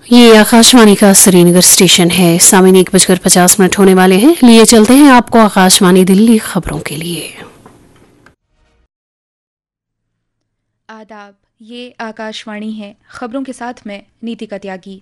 یہ آکاشوانی کا سری نگر اسٹیشن ہے. سامعین 1:50 ہونے والے ہیں. لیے چلتے ہیں آپ کو آکاشوانی دلی خبروں کے لیے. آداب، یہ آکاشوانی ہے. خبروں کے ساتھ میں نیتیکا تیاگی.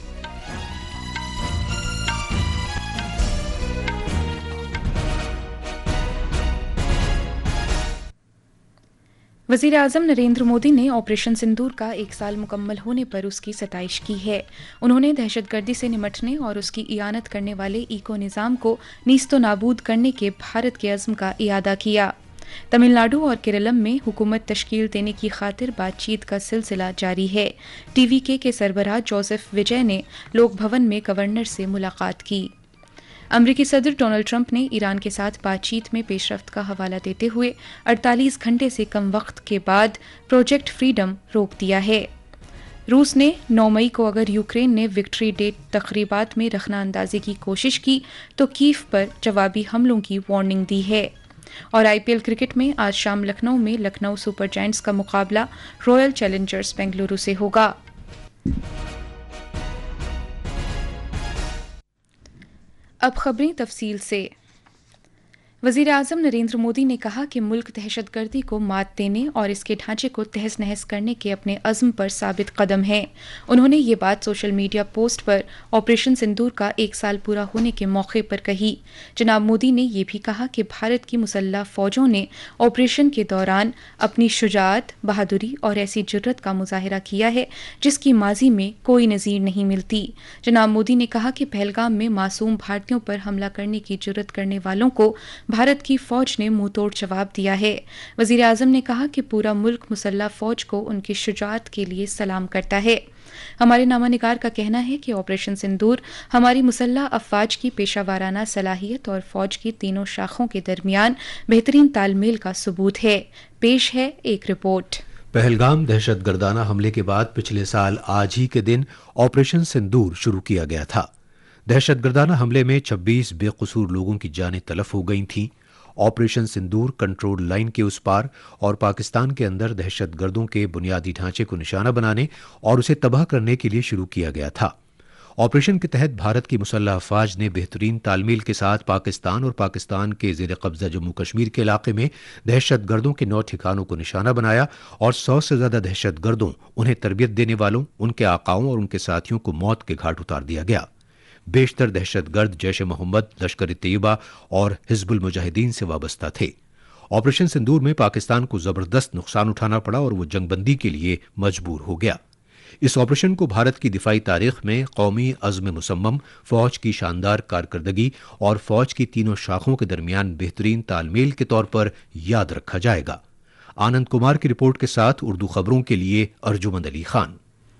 وزیر اعظم نریندر مودی نے آپریشن سندور کا 1 سال مکمل ہونے پر اس کی ستائش کی ہے. انہوں نے دہشت گردی سے نمٹنے اور اس کی اعانت کرنے والے ایکو نظام کو نیست و نابود کرنے کے بھارت کے عزم کا اعادہ کیا. تمل ناڈو اور کیرلم میں حکومت تشکیل دینے کی خاطر بات چیت کا سلسلہ جاری ہے. ٹی وی کے سربراہ جوزف وجے نے لوک بھون میں گورنر سے ملاقات کی. امریکی صدر ڈونلڈ ٹرمپ نے ایران کے ساتھ بات چیت میں پیش رفت کا حوالہ دیتے ہوئے 48 گھنٹے سے کم وقت کے بعد پروجیکٹ فریڈم روک دیا ہے. روس نے 9 مئی کو اگر یوکرین نے وکٹری ڈے تقریبات میں رخنہ اندازی کی کوشش کی تو کیف پر جوابی حملوں کی وارننگ دی ہے. اور آئی پی ایل کرکٹ میں آج شام لکھنؤ میں لکھنؤ سپر جائنٹس کا مقابلہ رائل چیلنجرز بنگلورو سے ہوگا. اب خبریں تفصیل سے. وزیر اعظم نریندر مودی نے کہا کہ ملک دہشت گردی کو مات دینے اور اس کے ڈھانچے کو تہس نہس کرنے کے اپنے عزم پر ثابت قدم ہے. انہوں نے یہ بات سوشل میڈیا پوسٹ پر آپریشن سندور کا 1 سال پورا ہونے کے موقع پر کہی. جناب مودی نے یہ بھی کہا کہ بھارت کی مسلح فوجوں نے آپریشن کے دوران اپنی شجاعت، بہادری اور ایسی جرت کا مظاہرہ کیا ہے جس کی ماضی میں کوئی نظیر نہیں ملتی. جناب مودی نے کہا کہ پہلگام میں معصوم بھارتیوں پر حملہ کرنے کی جرت کرنے والوں کو بھارت کی فوج نے منہ توڑ جواب دیا ہے. وزیر اعظم نے کہا کہ پورا ملک مسلح فوج کو ان کی شجاعت کے لیے سلام کرتا ہے. ہمارے نامہ نگار کا کہنا ہے کہ آپریشن سندور ہماری مسلح افواج کی پیشہ وارانہ صلاحیت اور فوج کی تینوں شاخوں کے درمیان بہترین تال میل کا ثبوت ہے. پیش ہے ایک رپورٹ. پہلگام دہشت گردانہ حملے کے بعد پچھلے سال آج ہی کے دن آپریشن سندور شروع کیا گیا تھا. دہشت گردانہ حملے میں 26 بے قصور لوگوں کی جانیں تلف ہو گئی تھیں. آپریشن سندور کنٹرول لائن کے اس پار اور پاکستان کے اندر دہشت گردوں کے بنیادی ڈھانچے کو نشانہ بنانے اور اسے تباہ کرنے کے لیے شروع کیا گیا تھا. آپریشن کے تحت بھارت کی مسلح افواج نے بہترین تال میل کے ساتھ پاکستان اور پاکستان کے زیر قبضہ جموں کشمیر کے علاقے میں دہشت گردوں کے 9 ٹھکانوں کو نشانہ بنایا اور 100 سے زیادہ دہشت گردوں، انہیں تربیت دینے والوں، ان کے آقاؤں اور ان کے ساتھیوں کو موت کے گھاٹ اتار دیا گیا. بیشتر دہشت گرد جیش محمد، لشکر طیبہ اور حزب المجاہدین سے وابستہ تھے. آپریشن سندور میں پاکستان کو زبردست نقصان اٹھانا پڑا اور وہ جنگ بندی کے لیے مجبور ہو گیا. اس آپریشن کو بھارت کی دفاعی تاریخ میں قومی عزم مصمم، فوج کی شاندار کارکردگی اور فوج کی تینوں شاخوں کے درمیان بہترین تال میل کے طور پر یاد رکھا جائے گا. آنند کمار کی رپورٹ کے ساتھ اردو خبروں کے لیے ارجمند علی خان.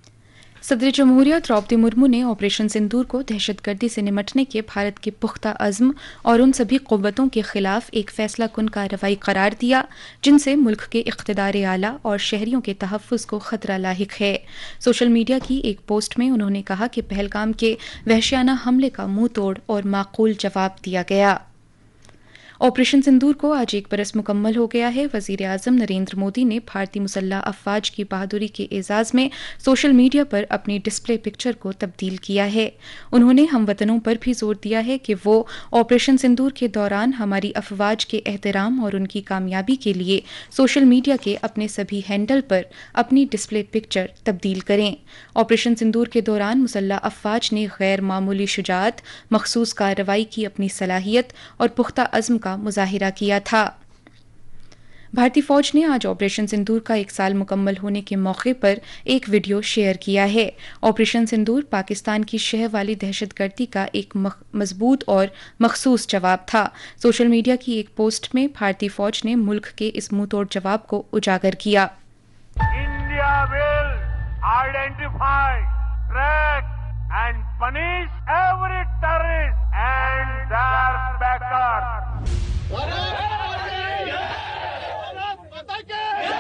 صدر جمہوریہ دروپدی مرمو نے آپریشن سندور کو دہشت گردی سے نمٹنے کے بھارت کے پختہ عزم اور ان سبھی قوتوں کے خلاف ایک فیصلہ کن کارروائی قرار دیا جن سے ملک کے اقتدار اعلیٰ اور شہریوں کے تحفظ کو خطرہ لاحق ہے. سوشل میڈیا کی ایک پوسٹ میں انہوں نے کہا کہ پہلگام کے وحشیانہ حملے کا منہ توڑ اور معقول جواب دیا گیا. آپریشن سندور کو آج 1 برس مکمل ہو گیا ہے. وزیر اعظم نریندر مودی نے بھارتی مسلح افواج کی بہادری کے اعزاز میں سوشل میڈیا پر اپنی ڈسپلے پکچر کو تبدیل کیا ہے. انہوں نے ہم وطنوں پر بھی زور دیا ہے کہ وہ آپریشن سندور کے دوران ہماری افواج کے احترام اور ان کی کامیابی کے لیے سوشل میڈیا کے اپنے سبھی ہینڈل پر اپنی ڈسپلے پکچر تبدیل کریں. آپریشن سندور کے دوران مسلح افواج نے غیر معمولی شجاعت، مخصوص کارروائی کی اپنی صلاحیت اور پختہ عزم کا مظاہرہ کیا تھا. بھارتی فوج نے آج آپریشن سندور کا 1 سال مکمل ہونے کے موقع پر ایک ویڈیو شیئر کیا ہے. آپریشن سندور پاکستان کی شہ والی دہشت گردی کا ایک مضبوط اور مخصوص جواب تھا. سوشل میڈیا کی ایک پوسٹ میں بھارتی فوج نے ملک کے اس منہ توڑ جواب کو اجاگر کیا. India will identify